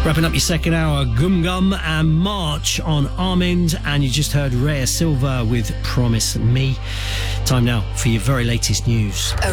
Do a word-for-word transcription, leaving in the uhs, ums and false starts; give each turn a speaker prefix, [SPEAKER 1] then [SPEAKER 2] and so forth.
[SPEAKER 1] Wrapping up your second hour, Gum Gum and March on Armind, and you just heard Rhea Silva with Promise Me. Time now for your very latest news.
[SPEAKER 2] A